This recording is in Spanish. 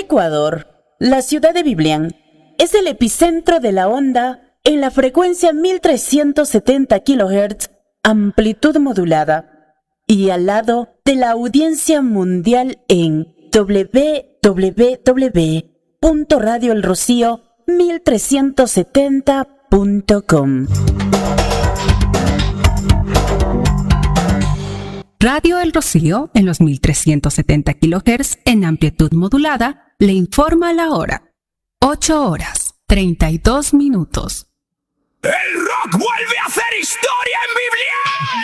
Ecuador, la ciudad de Biblián es el epicentro de la onda en la frecuencia 1370 kHz, amplitud modulada, y al lado de la audiencia mundial en www.radioelrocío1370.com. Radio El Rocío, en los 1370 kHz en amplitud modulada, le informa la hora. 8:32. El rock vuelve a hacer historia en Biblián.